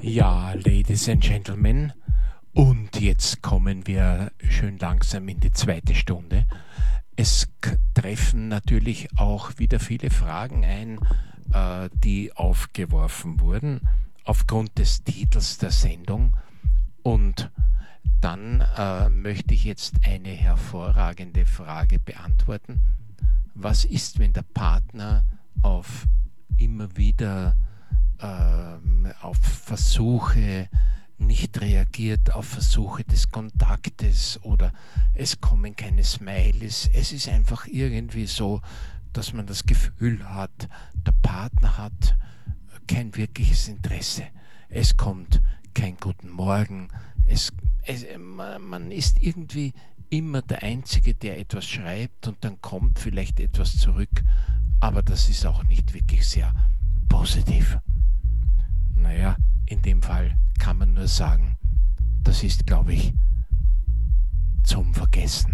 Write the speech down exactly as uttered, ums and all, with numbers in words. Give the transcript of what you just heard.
Ja, Ladies and Gentlemen, und jetzt kommen wir schön langsam in die zweite Stunde. Es k- treffen natürlich auch wieder viele Fragen ein, äh, die aufgeworfen wurden aufgrund des Titels der Sendung. Und dann äh, möchte ich jetzt eine hervorragende Frage beantworten. Was ist, wenn der Partner auf immer wieder ähm, auf Versuche nicht reagiert, auf Versuche des Kontaktes, oder es kommen keine Smileys. Es ist einfach irgendwie so, dass man das Gefühl hat, der Partner hat kein wirkliches Interesse. Es kommt kein Guten Morgen. Es, es, man, man ist irgendwie immer der Einzige, der etwas schreibt, und dann kommt vielleicht etwas zurück, aber das ist auch nicht wirklich sehr positiv. Naja, in dem Fall kann man nur sagen, das ist, glaube ich, zum Vergessen.